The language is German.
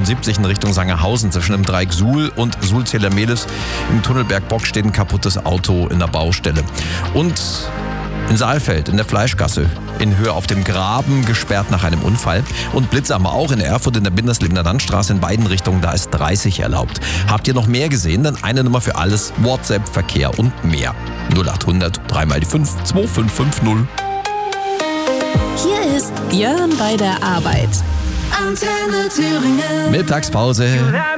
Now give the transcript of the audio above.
A73 in Richtung Sangerhausen zwischen dem Dreieck Suhl und Suhl-Zähler-Mehlis. Im Tunnel Bergbock steht ein kaputtes Auto in der Baustelle. Und in Saalfeld, in der Fleischgasse, in Höhe auf dem Graben, gesperrt nach einem Unfall. Und Blitz haben wir auch in Erfurt in der Binderslebener Landstraße in beiden Richtungen, da ist 30 erlaubt. Habt ihr noch mehr gesehen? Dann eine Nummer für alles, WhatsApp, Verkehr und mehr. 0800 3 x 5 2550. Hier ist Björn bei der Arbeit. Antenne Thüringen. Mittagspause.